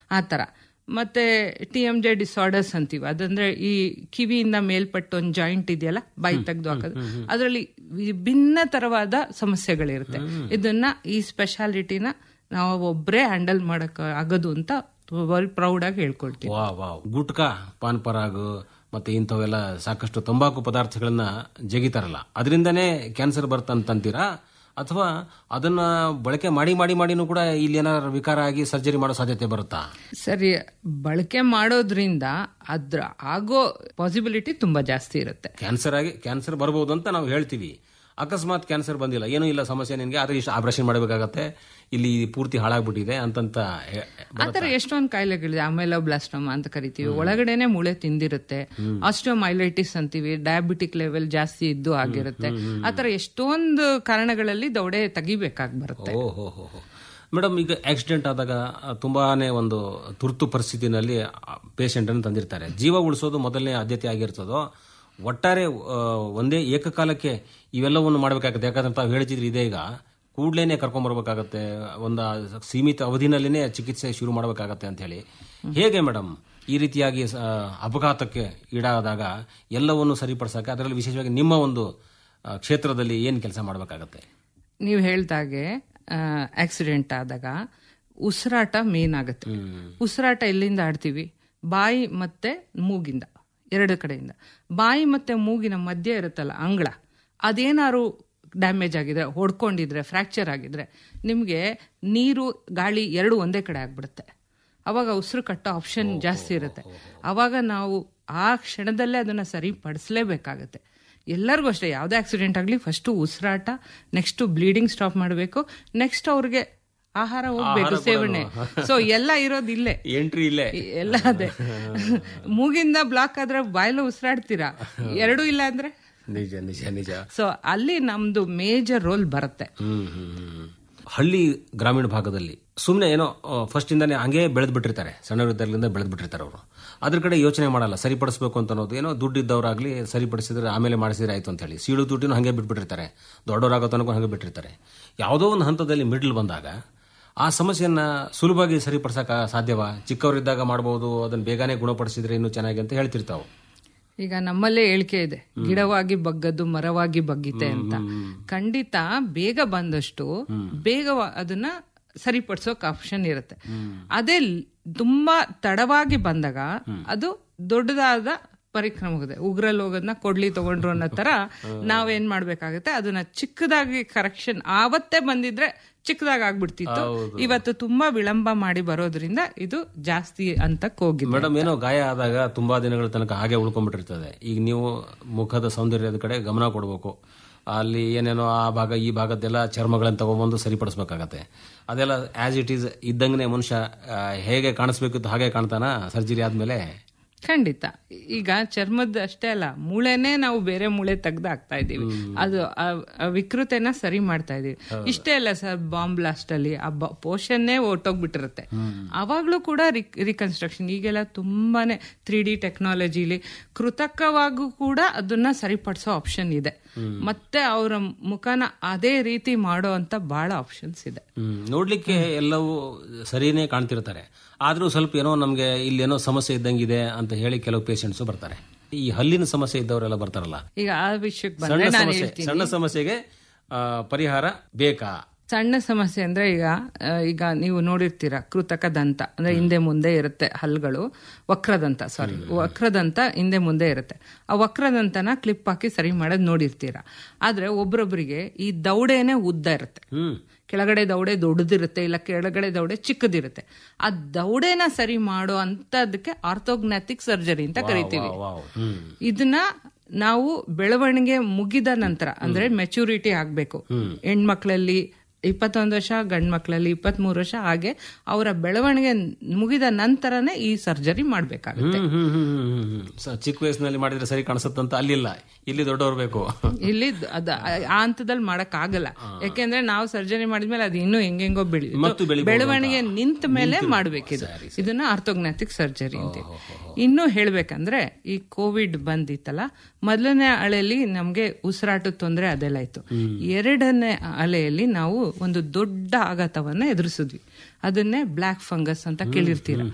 ಆ ಥರ. ಮತ್ತೆ TMJ ಡಿಸಾರ್ಡರ್ಸ್ ಅಂತೀವಿ, ಅದಂದ್ರೆ ಈ ಕಿವಿಯಿಂದ ಮೇಲ್ಪಟ್ಟು ಒಂದು ಜಾಯಿಂಟ್ ಇದೆಯಲ್ಲ, ಬಾಯಿ ತೆಗೆದು ಹಾಕೋದು, ಅದರಲ್ಲಿ ವಿಭಿನ್ನ ತರವಾದ ಸಮಸ್ಯೆಗಳಿರುತ್ತೆ. ಇದನ್ನ ಈ ಸ್ಪೆಷಾಲಿಟಿನ ನಾವು ಒಬ್ಬರೇ ಹ್ಯಾಂಡಲ್ ಮಾಡಕ್ ಆಗೋದು ಅಂತ ಪ್ರೌಡ್ ಆಗಿ ಹೇಳ್ಕೊಳ್ತೀವಿ. ಗುಟ್ಕಾ, ಪಾನ್ ಪರಾಗ್ ಮತ್ತೆ ಇಂಥವೆಲ್ಲ ಸಾಕಷ್ಟು ತಂಬಾಕು ಪದಾರ್ಥಗಳನ್ನ ಜಗಿತಾರಲ್ಲ, ಅದರಿಂದನೇ ಕ್ಯಾನ್ಸರ್ ಬರ್ತಂತೀರಾ ಅಥವಾ ಅದನ್ನ ಬಳಕೆ ಮಾಡಿನೂ ಕೂಡ ಇಲ್ಲಿ ಏನಾದ್ರು ವಿಕಾರ ಆಗಿ ಸರ್ಜರಿ ಮಾಡೋ ಸಾಧ್ಯತೆ ಬರುತ್ತಾ? ಸರಿ, ಬಳಕೆ ಮಾಡೋದ್ರಿಂದ ಅದ್ರ ಆಗೋ ಪಾಸಿಬಿಲಿಟಿ ತುಂಬಾ ಜಾಸ್ತಿ ಇರುತ್ತೆ. ಕ್ಯಾನ್ಸರ್ ಬರಬಹುದು ಅಂತ ನಾವು ಹೇಳ್ತೀವಿ. ಅಕಸ್ಮಾತ್ ಕ್ಯಾನ್ಸರ್ ಬಂದಿಲ್ಲ, ಏನೂ ಇಲ್ಲ, ಸಮಸ್ಯೆ ನಿನ್ಗೆ, ಆದ್ರೆ ಇಷ್ಟು ಆಪರೇಷನ್ ಮಾಡಬೇಕಾಗತ್ತೆ, ಇಲ್ಲಿ ಪೂರ್ತಿ ಹಾಳಾಗ್ಬಿಟ್ಟಿದೆ ಅಂತಂತ ಆತರ ಎಷ್ಟೊಂದು ಕಾಯಿಲೆಗಳಿದೆ. ಅಮೆಲೋಬ್ಲಾಸ್ಟೋಮಾ ಅಂತ ಕರಿತೀವಿ, ಒಳಗಡೆನೆ ಮೂಳೆ ತಿಂದಿರುತ್ತೆ. ಆಸ್ಟಿಯೋಮೈಲೈಟಿಸ್ ಅಂತೀವಿ, ಡಯಾಬಿಟಿಕ್ ಲೆವೆಲ್ ಜಾಸ್ತಿ ಇದ್ದು ಆಗಿರುತ್ತೆ. ಆತರ ಎಷ್ಟೊಂದು ಕಾರಣಗಳಲ್ಲಿ ದೌಡೆ ತೆಗಿಬೇಕಾಗಿ ಬರುತ್ತೆ. ಮೇಡಮ್, ಈಗ ಆಕ್ಸಿಡೆಂಟ್ ಆದಾಗ ತುಂಬಾನೇ ಒಂದು ತುರ್ತು ಪರಿಸ್ಥಿತಿನಲ್ಲಿ ಪೇಷಂಟ್ ಅನ್ನು ತಂದಿರ್ತಾರೆ. ಜೀವ ಉಳಿಸೋದು ಮೊದಲನೇ ಆದ್ಯತೆ ಆಗಿರ್ತದೋ, ಒಟ್ಟಾರೆ ಒಂದೇ ಏಕಕಾಲಕ್ಕೆ ಇವೆಲ್ಲವನ್ನು ಮಾಡಬೇಕಾಗುತ್ತೆ? ಯಾಕಂದ್ರೆ ತಾವು ಹೇಳ್ತಿದ್ರಿ, ಇದೆ ಈಗ ಕೂಡ್ಲೇನೆ ಕರ್ಕೊಂಡ್ಬರ್ಬೇಕಾಗತ್ತೆ, ಒಂದು ಸೀಮಿತ ಅವಧಿನಲ್ಲಿನೇ ಚಿಕಿತ್ಸೆ ಶುರು ಮಾಡಬೇಕಾಗತ್ತೆ ಅಂತ ಹೇಳಿ. ಹೇಗೆ ಮೇಡಮ್ ಈ ರೀತಿಯಾಗಿ ಅಪಘಾತಕ್ಕೆ ಈಡಾದಾಗ ಎಲ್ಲವನ್ನು ಸರಿಪಡಿಸಕ್ಕೆ, ಅದರಲ್ಲಿ ವಿಶೇಷವಾಗಿ ನಿಮ್ಮ ಒಂದು ಕ್ಷೇತ್ರದಲ್ಲಿ ಏನು ಕೆಲಸ ಮಾಡಬೇಕಾಗತ್ತೆ? ನೀವು ಹೇಳ್ದಾಗೆ ಆಕ್ಸಿಡೆಂಟ್ ಆದಾಗ ಉಸಿರಾಟ ಮೇನ್ ಆಗುತ್ತೆ. ಉಸಿರಾಟ ಎಲ್ಲಿಂದ ಆಡ್ತೀವಿ? ಬಾಯಿ ಮತ್ತೆ ಮೂಗಿಂದ, ಎರಡು ಕಡೆಯಿಂದ. ಬಾಯಿ ಮತ್ತೆ ಮೂಗಿನ ಮಧ್ಯ ಇರುತ್ತಲ್ಲ ಅಂಗಳ, ಅದೇನಾದ್ರು ಡ್ಯಾಮೇಜ್ ಆಗಿದ್ರೆ, ಹೊಡ್ಕೊಂಡಿದ್ರೆ, ಫ್ರಾಕ್ಚರ್ ಆಗಿದ್ರೆ ನಿಮಗೆ ನೀರು ಗಾಳಿ ಎರಡು ಒಂದೇ ಕಡೆ ಆಗ್ಬಿಡುತ್ತೆ. ಅವಾಗ ಉಸಿರು ಕಟ್ಟೋ ಆಪ್ಷನ್ ಜಾಸ್ತಿ ಇರುತ್ತೆ. ಅವಾಗ ನಾವು ಆ ಕ್ಷಣದಲ್ಲೇ ಅದನ್ನ ಸರಿಪಡಿಸಲೇಬೇಕಾಗತ್ತೆ. ಎಲ್ಲರಿಗೂ ಅಷ್ಟೇ, ಯಾವುದೇ ಆಕ್ಸಿಡೆಂಟ್ ಆಗಲಿ ಫಸ್ಟ್ ಉಸಿರಾಟ, ನೆಕ್ಸ್ಟ್ ಬ್ಲೀಡಿಂಗ್ ಸ್ಟಾಪ್ ಮಾಡಬೇಕು, ನೆಕ್ಸ್ಟ್ ಅವ್ರಿಗೆ ಆಹಾರ ಹೋಗ್ಬೇಕು, ಸೇವನೆ. ಸೊ ಎಲ್ಲ ಇರೋದು ಇಲ್ಲೇ, ಎಂಟ್ರಿ ಇಲ್ಲೇ ಎಲ್ಲ ಅದೇ. ಮೂಗಿಂದ ಬ್ಲಾಕ್ ಆದ್ರೆ ಬಾಯಲ್ಲೂ ಉಸಿರಾಡ್ತೀರಾ, ಎರಡೂ ಇಲ್ಲ ಅಂದ್ರೆ ನಿಜ ನಿಜ ನಿಜ. ಸೊ ಅಲ್ಲಿ ನಮ್ದು ಮೇಜರ್ ರೋಲ್ ಬರುತ್ತೆ. ಹಳ್ಳಿ ಗ್ರಾಮೀಣ ಭಾಗದಲ್ಲಿ ಸುಮ್ಮನೆ ಏನೋ ಫಸ್ಟ್ ಇಂದಾನೆ ಹಂಗೆ ಬೆಳೆದ್ ಬಿಟ್ಟಿರ್ತಾರೆ, ಸಣ್ಣವರಿದ್ದಾಗಲಿಂದ ಬೆಳೆದ್ ಬಿಟ್ಟಿರ್ತಾರೆ ಅವರು. ಅದ್ರ ಕಡೆ ಯೋಚನೆ ಮಾಡಲ್ಲ, ಸರಿಪಡಿಸಬೇಕು ಅಂತ ಅನ್ನೋದು. ಏನೋ ದುಡ್ಡು ಇದ್ದವರಾಗ್ಲಿ ಸರಿಪಡಿಸಿದ್ರೆ ಆಮೇಲೆ ಮಾಡಿಸಿದ್ರೆ ಆಯ್ತು ಅಂತ ಹೇಳಿ ಸೀಳು ದುಡ್ಡಿನೂ ಹಂಗೆ ಬಿಟ್ಬಿಟ್ಟಿರ್ತಾರೆ, ದೊಡ್ಡವರಾಗೋ ತನಕ ಹಂಗೆ ಬಿಟ್ಟಿರ್ತಾರೆ. ಯಾವುದೋ ಒಂದು ಹಂತದಲ್ಲಿ ಮಿಡ್ಲ್ ಬಂದಾಗ ಆ ಸಮಸ್ಯೆಯನ್ನ ಸುಲಭವಾಗಿ ಸರಿಪಡಿಸಕ ಸಾಧ್ಯವಾ? ಚಿಕ್ಕವರಿದ್ದಾಗ ಮಾಡಬಹುದು, ಅದನ್ನ ಬೇಗನೆ ಗುಣಪಡಿಸಿದ್ರೆ ಇನ್ನೂ ಚೆನ್ನಾಗಿ ಅಂತ ಹೇಳ್ತಿರ್ತಾವೆ. ಈಗ ನಮ್ಮಲ್ಲೇ ಹೇಳಿಕೆ ಇದೆ, ಗಿಡವಾಗಿ ಬಗ್ಗದ್ದು ಮರವಾಗಿ ಬಗ್ಗಿತೆ ಅಂತ. ಖಂಡಿತ ಬೇಗ ಬಂದಷ್ಟು ಬೇಗ ಅದನ್ನ ಸರಿಪಡಿಸೋಕ್ ಆಪ್ಷನ್ ಇರುತ್ತೆ. ಅದೇ ತುಂಬಾ ತಡವಾಗಿ ಬಂದಾಗ ಅದು ದೊಡ್ಡದಾದ ಪರಿಕ್ರಮವಿದೆ. ಉಗ್ರಲ್ಲಿ ಹೋಗೋದನ್ನ ಕೊಡ್ಲಿ ತಗೊಂಡ್ರು ಅನ್ನೋ ತರ ನಾವೇನ್ ಮಾಡ್ಬೇಕಾಗತ್ತೆ, ಅದನ್ನ ಚಿಕ್ಕದಾಗಿ ಕರೆಕ್ಷನ್ ಆವತ್ತೇ ಬಂದಿದ್ರೆ ಚಿಕ್ಕದಾಗಿ ಆಗ್ಬಿಡ್ತಿತ್ತು. ಇವತ್ತು ತುಂಬಾ ವಿಳಂಬ ಮಾಡಿ ಬರೋದ್ರಿಂದ ಇದು ಜಾಸ್ತಿ ಅಂತಕ್ ಹೋಗಿದೆ. ಮೇಡಮ್, ಏನೋ ಗಾಯ ಆದಾಗ ತುಂಬಾ ದಿನಗಳ ತನಕ ಹಾಗೆ ಉಳ್ಕೊಂಡ್ಬಿಟ್ಟಿರ್ತದೆ. ಈಗ ನೀವು ಮುಖದ ಸೌಂದರ್ಯದ ಕಡೆ ಗಮನ ಕೊಡಬೇಕು. ಅಲ್ಲಿ ಏನೇನೋ ಆ ಭಾಗ ಈ ಭಾಗದ್ದೆಲ್ಲ ಚರ್ಮಗಳನ್ನ ತಗೊಂಡ್ಬಂದು ಸರಿಪಡಿಸ್ಬೇಕಾಗತ್ತೆ. ಅದೆಲ್ಲ ಆಸ್ ಇಟ್ ಈಸ್ ಇದ್ದಂಗೆ ಮನುಷ್ಯ ಹೇಗೆ ಕಾಣಿಸ್ಬೇಕಿತ್ತು ಹಾಗೆ ಕಾಣ್ತಾನ ಸರ್ಜರಿ ಆದ್ಮೇಲೆ? ಖಂಡಿತ. ಈಗ ಚರ್ಮದ ಅಷ್ಟೇ ಅಲ್ಲ, ಮೂಳೆನೇ ನಾವು ಬೇರೆ ಮೂಳೆ ತೆಗ್ದು ಹಾಕ್ತಾ ಇದೀವಿ, ಅದು ವಿಕೃತೆನ ಸರಿ ಮಾಡ್ತಾ ಇದೀವಿ. ಇಷ್ಟೇ ಅಲ್ಲ ಸರ್, ಬಾಂಬ್ ಬ್ಲಾಸ್ಟ್ ಅಲ್ಲಿ ಆ ಪೋಷನ್ನೇ ಹೊರ್ಟೋಗ್ಬಿಟ್ಟಿರುತ್ತೆ. ಅವಾಗ್ಲೂ ಕೂಡ ರಿಕನ್ಸ್ಟ್ರಕ್ಷನ್ ಈಗೆಲ್ಲ ತುಂಬಾನೇ 3D ಟೆಕ್ನಾಲಜಿಲಿ ಕೃತಕವಾಗೂ ಕೂಡ ಅದನ್ನ ಸರಿಪಡಿಸೋ ಆಪ್ಷನ್ ಇದೆ. ಮತ್ತೆ ಅವರ ಮುಖನ ಅದೇ ರೀತಿ ಮಾಡೋ ಅಂತ ಬಹಳ ಆಪ್ಷನ್ಸ್ ಇದೆ. ನೋಡ್ಲಿಕ್ಕೆ ಎಲ್ಲವೂ ಸರಿನೇ ಕಾಣ್ತಿರ್ತಾರೆ, ಆದ್ರೂ ಸ್ವಲ್ಪ ಏನೋ ನಮ್ಗೆ ಇಲ್ಲೇನೋ ಸಮಸ್ಯೆ ಇದ್ದಂಗಿದೆ ಅಂತ ಹೇಳಿ ಕೆಲವು ಪೇಷಂಟ್ಸ್ ಬರ್ತಾರೆ. ಈ ಹಲ್ಲಿನ ಸಮಸ್ಯೆ ಇದ್ದವರೆಲ್ಲ ಬರ್ತಾರಲ್ಲ, ಈಗ ಆ ವಿಷಯಕ್ಕೆ ಬಂದ್ರೆ ನಾನು ಹೇಳ್ತೀನಿ, ಸಣ್ಣ ಸಮಸ್ಯೆಗೆ ಪರಿಹಾರ ಬೇಕಾ? ಸಣ್ಣ ಸಮಸ್ಯೆ ಅಂದ್ರೆ ಈಗ ನೀವು ನೋಡಿರ್ತೀರಾ, ಕೃತಕ ದಂತ ಅಂದ್ರೆ ಹಿಂದೆ ಮುಂದೆ ಇರುತ್ತೆ ಹಲ್ಗಳು, ವಕ್ರದಂತ ಹಿಂದೆ ಮುಂದೆ ಇರುತ್ತೆ. ಆ ವಕ್ರದಂತನ ಕ್ಲಿಪ್ ಹಾಕಿ ಸರಿ ಮಾಡೋದ್ ನೋಡಿರ್ತೀರಾ. ಆದ್ರೆ ಒಬ್ರೊಬ್ರಿಗೆ ಈ ದೌಡೆನೆ ಉದ್ದ ಇರುತ್ತೆ, ಕೆಳಗಡೆ ದೌಡೆ ದೊಡ್ಡದಿರುತ್ತೆ, ಇಲ್ಲ ಕೆಳಗಡೆ ದೌಡೆ ಚಿಕ್ಕದಿರುತ್ತೆ. ಆ ದೌಡೆನ ಸರಿ ಮಾಡೋ ಅಂತದಕ್ಕೆ ಆರ್ಥೋಗ್ನಾಟಿಕ್ ಸರ್ಜರಿ ಅಂತ ಕರಿತೀವಿ. ಇದನ್ನ ನಾವು ಬೆಳವಣಿಗೆ ಮುಗಿದ ನಂತರ, ಅಂದ್ರೆ ಮೆಚುರಿಟಿ ಆಗ್ಬೇಕು, ಹೆಣ್ಮಕ್ಳಲ್ಲಿ 21 ವರ್ಷ, ಗಂಡ್ ಮಕ್ಳಲ್ಲಿ 23 ವರ್ಷ, ಹಾಗೆ ಅವರ ಬೆಳವಣಿಗೆ ಮುಗಿದ ನಂತರನೇ ಈ ಸರ್ಜರಿ ಮಾಡ್ಬೇಕಾಗುತ್ತೆ. ಚಿಕ್ಕ ವಯಸ್ಸಿನಲ್ಲಿ ಮಾಡಿದ್ರೆ ಸರಿ ಕಾಣಿಸುತ್ತಂತ ಅಲ್ಲಿಲ್ಲ, ಇಲ್ಲಿ ದೊಡ್ಡವ್ರು ಬೇಕು. ಇಲ್ಲಿ ಆ ಹಂತದಲ್ಲಿ ಮಾಡಕ್ ಆಗಲ್ಲ, ಯಾಕೆಂದ್ರೆ ನಾವು ಸರ್ಜರಿ ಮಾಡಿದ್ಮೇಲೆ ಅದು ಇನ್ನೂ ಹೆಂಗೆಂಗೋ ಬೆಳವಣಿಗೆ ನಿಂತ ಮೇಲೆ ಮಾಡ್ಬೇಕಿದು. ಇದನ್ನ ಆರ್ಥೋಗ್ನಾಟಿಕ್ ಸರ್ಜರಿ ಅಂತ. ಇನ್ನು ಹೇಳ್ಬೇಕಂದ್ರೆ ಈ ಕೋವಿಡ್ ಬಂದಿತ್ತಲ್ಲ, ಮೊದಲನೇ ಅಲೆಯಲ್ಲಿ ನಮ್ಗೆ ಉಸಿರಾಟದ ತೊಂದರೆ ಅದೆಲ್ಲ ಇತ್ತು. ಎರಡನೇ ಅಲೆಯಲ್ಲಿ ನಾವು ಒಂದು ದೊಡ್ಡ ಆಘಾತವನ್ನ ಎದುರಿಸಿದ್ವಿ. ಅದನ್ನೇ ಬ್ಲ್ಯಾಕ್ ಫಂಗಸ್ ಅಂತ ಕೇಳಿರ್ತೀರ.